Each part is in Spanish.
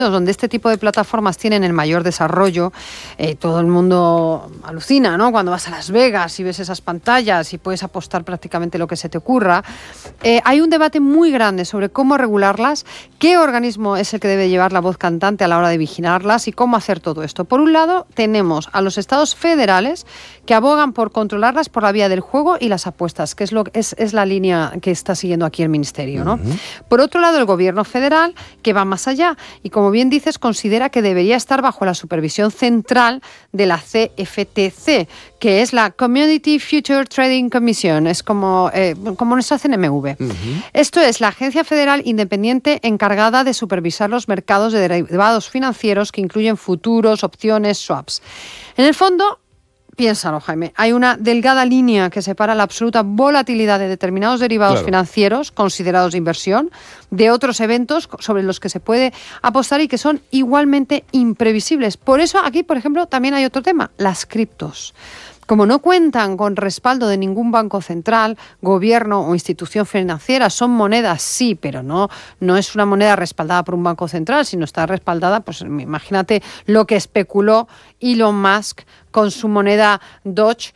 donde este tipo de plataformas tienen el mayor desarrollo, todo el mundo alucina, ¿no? Cuando vas a Las Vegas y ves esas pantallas y puedes apostar prácticamente lo que se te ocurra. Hay un debate muy grande sobre cómo regularlas, qué organismo es el que debe llevar la voz cantante a la hora de vigilarlas y cómo hacer todo esto. Por un lado, tenemos a los estados federales que abogan por controlarlas por la vía del juego y las apuestas, que es la línea que está siguiendo aquí el Ministerio, ¿no? Por otro lado, el gobierno federal, que va más allá y, como bien dices, considera que debería estar bajo la supervisión central de la CFTC, que es la Commodity Future Trading Commission, es como nuestra CNMV. Esto es la agencia federal independiente encargada de supervisar los mercados de derivados financieros que incluyen futuros, opciones, swaps. En el fondo, piénsalo, Jaime, hay una delgada línea que separa la absoluta volatilidad de determinados derivados financieros considerados de inversión de otros eventos sobre los que se puede apostar y que son igualmente imprevisibles. Por eso aquí, por ejemplo, también hay otro tema, las criptos. Como no cuentan con respaldo de ningún banco central, gobierno o institución financiera, son monedas, sí, pero no es una moneda respaldada por un banco central, sino está respaldada, pues imagínate lo que especuló Elon Musk con su moneda Doge,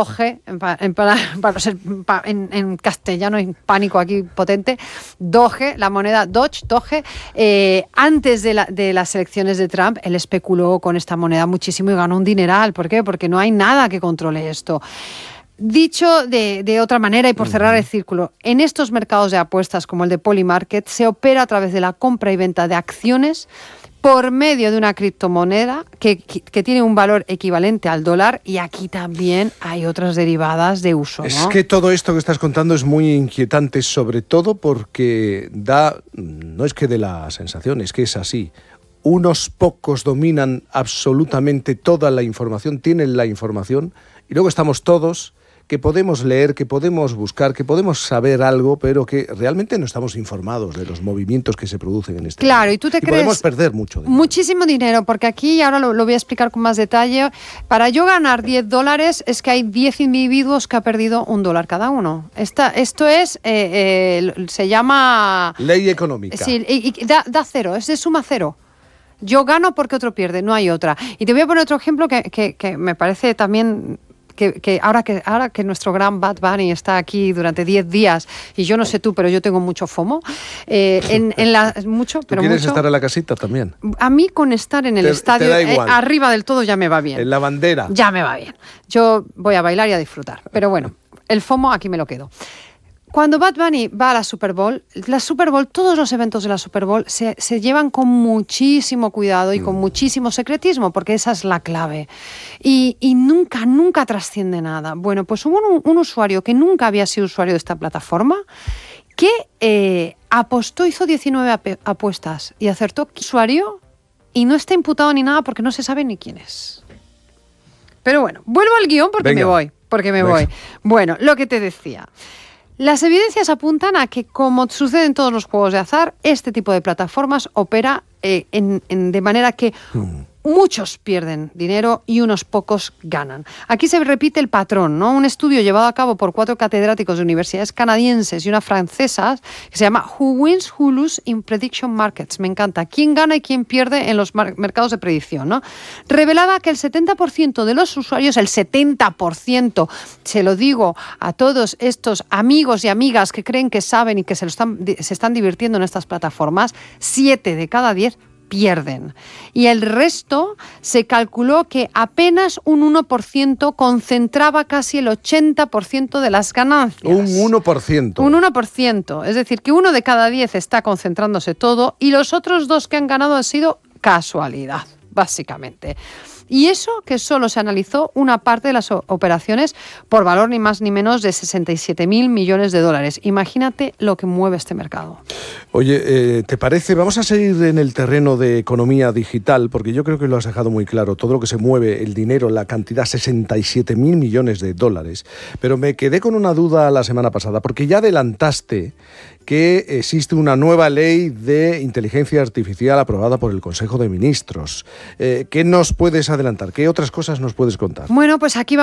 en castellano, en pánico aquí potente, Doge, la moneda Doge, antes de las elecciones de Trump, él especuló con esta moneda muchísimo y ganó un dineral. ¿Por qué? Porque no hay nada que controle esto. Dicho de otra manera y por cerrar el círculo, en estos mercados de apuestas como el de Polymarket se opera a través de la compra y venta de acciones por medio de una criptomoneda que tiene un valor equivalente al dólar, y aquí también hay otras derivadas de uso, ¿no? Es que todo esto que estás contando es muy inquietante, sobre todo porque no es que dé la sensación, es que es así. Unos pocos dominan absolutamente toda la información, tienen la información, y luego estamos todos que podemos leer, que podemos buscar, que podemos saber algo, pero que realmente no estamos informados de los movimientos que se producen en este Claro, mundo. y tú te crees podemos perder mucho dinero. Muchísimo dinero, porque aquí, ahora lo voy a explicar con más detalle, para yo ganar $10 es que hay 10 individuos que han perdido $1 cada uno. Esto es, se llama... Ley económica. Sí, y da cero, es de suma cero. Yo gano porque otro pierde, no hay otra. Y te voy a poner otro ejemplo que me parece también... Que ahora que nuestro gran Bad Bunny está aquí durante 10 días, y yo no sé tú, pero yo tengo mucho FOMO, mucho, pero ¿Tú quieres mucho. estar en la casita también? A mí con estar en el estadio, da igual. Arriba del todo ya me va bien. En la bandera. Ya me va bien. Yo voy a bailar y a disfrutar. Pero bueno, el FOMO aquí me lo quedo. Cuando Bad Bunny va a la Super Bowl, todos los eventos de la Super Bowl se llevan con muchísimo cuidado y con muchísimo secretismo, porque esa es la clave. Y nunca trasciende nada. Bueno, pues hubo un usuario que nunca había sido usuario de esta plataforma que apostó, hizo 19 apuestas y acertó usuario, y no está imputado ni nada porque no se sabe ni quién es. Pero bueno, vuelvo al guión porque me voy. Bueno, lo que te decía. Las evidencias apuntan a que, como sucede en todos los juegos de azar, este tipo de plataformas opera de manera que muchos pierden dinero y unos pocos ganan. Aquí se repite el patrón, ¿no? Un estudio llevado a cabo por 4 catedráticos de universidades canadienses y una francesa que se llama Who Wins, Who Lose in Prediction Markets. Me encanta. ¿Quién gana y quién pierde en los mercados de predicción, ¿no? Revelaba que el 70% de los usuarios, el 70%, se lo digo a todos estos amigos y amigas que creen que saben y que se están divirtiendo en estas plataformas, 7 de cada 10 pierden. Y el resto se calculó que apenas un 1% concentraba casi el 80% de las ganancias. Un 1%. Un 1%. Es decir, que 1 de cada 10 está concentrándose todo y los otros 2 que han ganado han sido casualidad, básicamente. Y eso que solo se analizó una parte de las operaciones por valor ni más ni menos de 67.000 millones de dólares. Imagínate lo que mueve este mercado. Oye, ¿te parece? Vamos a seguir en el terreno de economía digital, porque yo creo que lo has dejado muy claro. Todo lo que se mueve, el dinero, la cantidad, 67.000 millones de dólares. Pero me quedé con una duda la semana pasada, porque ya adelantaste que existe una nueva ley de inteligencia artificial aprobada por el Consejo de Ministros. ¿Qué nos puedes adelantar? ¿Qué otras cosas nos puedes contar? Bueno, pues aquí